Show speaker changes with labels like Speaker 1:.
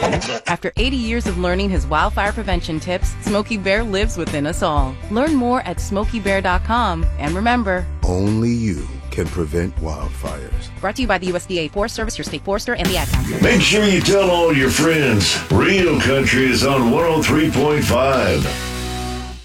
Speaker 1: After 80 years of learning his wildfire prevention tips, Smokey Bear lives within us all. Learn more at SmokeyBear.com. And remember,
Speaker 2: only you can prevent wildfires.
Speaker 1: Brought to you by the USDA Forest Service, your state forester, and the Ad Council.
Speaker 3: Make sure you tell all your friends. Real Country is on 103.5.